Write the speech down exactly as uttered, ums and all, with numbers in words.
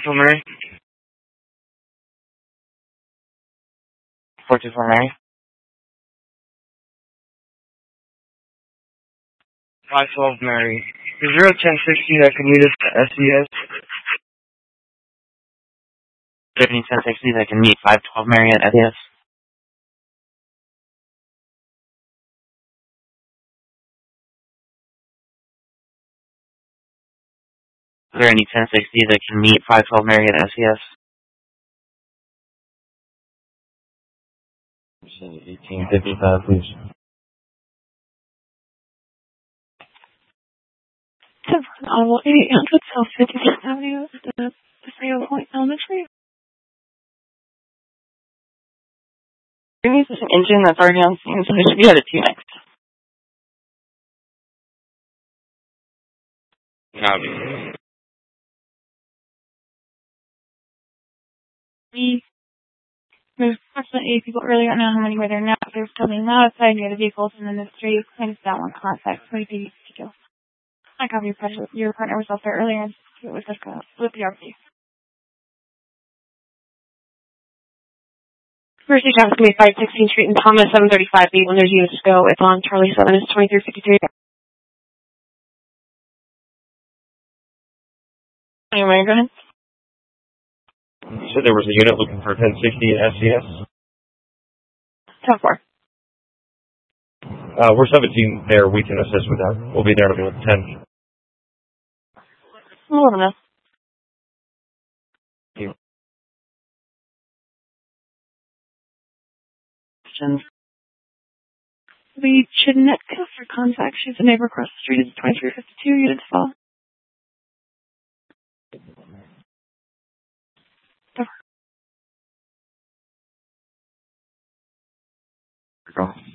two Mary. four two four Mary. five twelve Mary. Is zero ten sixty that can meet us at S E S? Any ten sixty that can meet five twelve Mary at S E S? Is there any ten sixty that can meet five twelve Mary at S E S? eighteen fifty-five, please. Audible eighty hundred South fifty-fifth Avenue, the Paseo Point Elementary. This is an engine that's already on scene, so it should be headed to you next. Um, We moved approximately eight people earlier. I don't know how many were there now. They're still being loud outside near the vehicles, and then the street kind of that one contact. So you can go. I got your partner. Your partner was out there earlier, and it was just uh, with the R P. First station is going to be five sixteen Street and Thomas, seven thirty-five B. When there's units to go, it's on Charlie seven, it's twenty-three fifty-three. Anyway, go ahead. You said there was a unit looking for ten sixty at S E S? ten four. Uh, we're seventeen there. We can assist with that. We'll be there with ten. We'll let them know. Thank you. Questions? The Chinetka for contact. She's a neighbor across the street. It's twenty-three fifty-two. Units fall. Go.